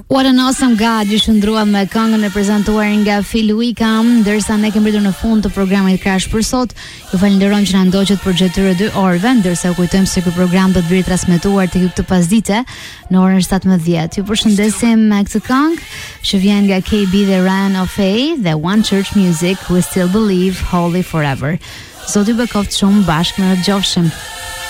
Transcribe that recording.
What an Awesome God ju shndruan me këngën e prezantuar nga Phil Wickham, ndërsa ne kemi mbritur në fund të programit Crash për sot. Ju falenderojmë që na ndoqët për gjatë këtyre 2 orëve, ndërsa u kujtojmë se ky program do të vijë transmetuar tek ju këtë pasdite në orën 17. Ju përshëndesim me këtë këngë që vjen nga KB The Run of Faith, The One Church Music, We Still Believe, Holy Forever. Zoti bekoft shumë, bashkë në rëgjofshëm.